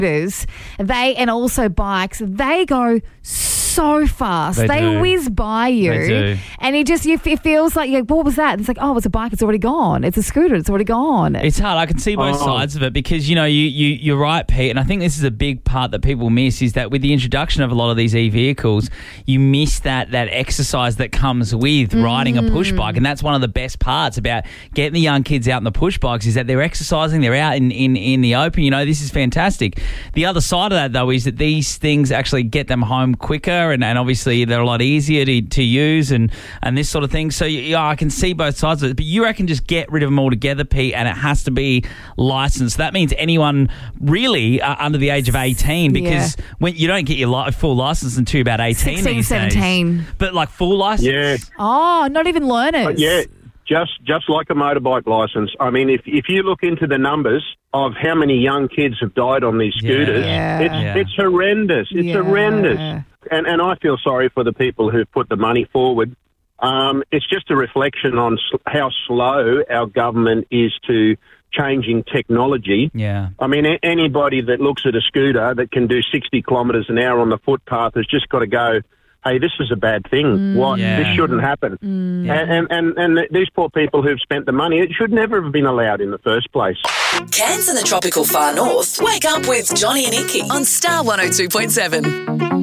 scooters, and also bikes, they go so fast. They do. whiz by you. They do. And it feels like, what was that? And it's like, oh, it's a bike. It's already gone. It's a scooter. It's already gone. It's hard. I can see both sides of it because, you're right, Pete, and I think this is a big part that people miss is that with the introduction of a lot of these e-vehicles, you miss that exercise that comes with riding a push bike, and that's one of the best parts about getting the young kids out in the push bikes is that they're exercising, they're out in the open. This is fantastic. The other side of that, though, is that these things actually get them home quicker and obviously they're a lot easier to use and this sort of thing. So, I can see both sides of it. But you reckon just get rid of them altogether, Pete, and it has to be licensed. That means anyone really under the age of 18 because when you don't get your full license until you're about 18 16, these 17. days. But like full license? Yeah. Oh, not even learners. Yeah. Just like a motorbike licence. I mean, if you look into the numbers of how many young kids have died on these scooters, it's horrendous. It's horrendous. And I feel sorry for the people who've put the money forward. It's just a reflection on how slow our government is to changing technology. Yeah. I mean, anybody that looks at a scooter that can do 60 kilometres an hour on the footpath has just got to go, hey, this is a bad thing. This shouldn't happen. And these poor people who've spent the money, it should never have been allowed in the first place. Cairns and the tropical far north. Wake up with Johnny and Icky on Star 102.7.